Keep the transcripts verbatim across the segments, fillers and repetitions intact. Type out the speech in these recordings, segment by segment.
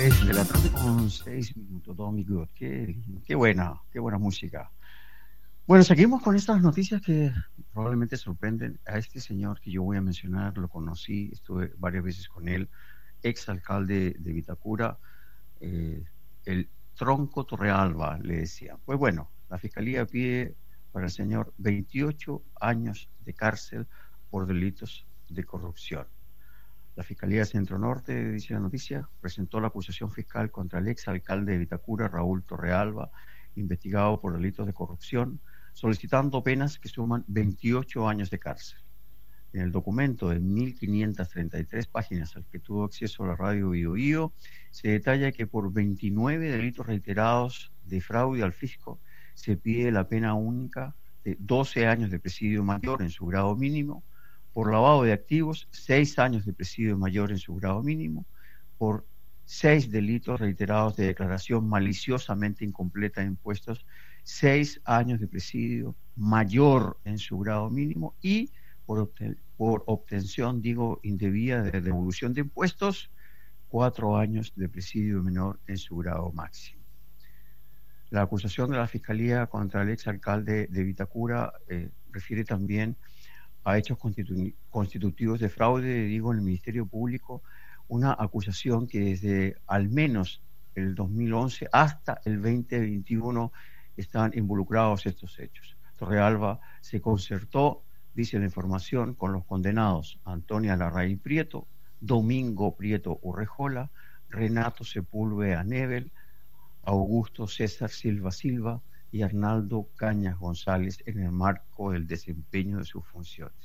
seis de la tarde con seis minutos, Domingo. Qué, qué buena, qué buena música. Bueno, seguimos con estas noticias que probablemente sorprenden a este señor que yo voy a mencionar. Lo conocí, estuve varias veces con él, ex alcalde de Vitacura, eh, el Tronco Torrealba, le decía. Pues bueno, la fiscalía pide para el señor veintiocho años de cárcel por delitos de corrupción. La Fiscalía Centro Norte, dice la noticia, presentó la acusación fiscal contra el ex alcalde de Vitacura, Raúl Torrealba, investigado por delitos de corrupción, solicitando penas que suman veintiocho años de cárcel. En el documento de mil quinientas treinta y tres páginas al que tuvo acceso la radio Bio Bio, se detalla que por veintinueve delitos reiterados de fraude al fisco se pide la pena única de doce años de presidio mayor en su grado mínimo, por lavado de activos, seis años de presidio mayor en su grado mínimo, por seis delitos reiterados de declaración maliciosamente incompleta de impuestos, seis años de presidio mayor en su grado mínimo y por, obten por obtención, digo, indebida de devolución de impuestos, cuatro años de presidio menor en su grado máximo. La acusación de la Fiscalía contra el exalcalde de Vitacura eh, refiere también a hechos constitu constitutivos de fraude, digo, en el Ministerio Público, una acusación que desde al menos el dos mil once hasta el veinte veintiuno están involucrados estos hechos. Torrealba se concertó, dice la información, con los condenados Antonia Larraín Prieto, Domingo Prieto Urrejola, Renato Sepúlveda Nebel, Augusto César Silva Silva y Arnaldo Cañas González en el marco del desempeño de sus funciones.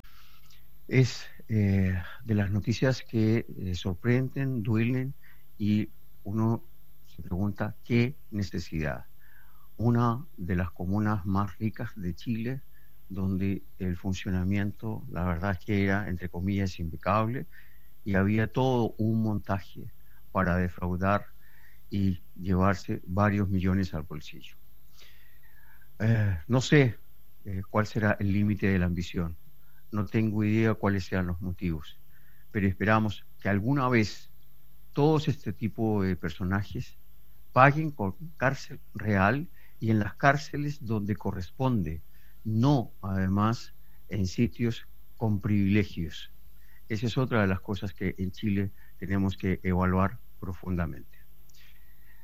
Es eh, de las noticias que eh, sorprenden, duelen y uno se pregunta qué necesidad. Una de las comunas más ricas de Chile, donde el funcionamiento, la verdad es que era, entre comillas, impecable y había todo un montaje para defraudar y llevarse varios millones al bolsillo. Eh, no sé eh, cuál será el límite de la ambición, no tengo idea cuáles sean los motivos, pero esperamos que alguna vez todos este tipo de personajes paguen con cárcel real y en las cárceles donde corresponde, no además en sitios con privilegios. Esa es otra de las cosas que en Chile tenemos que evaluar profundamente.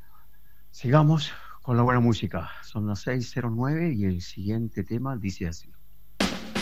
Sigamos con la buena música. Son las seis cero nueve y el siguiente tema dice así.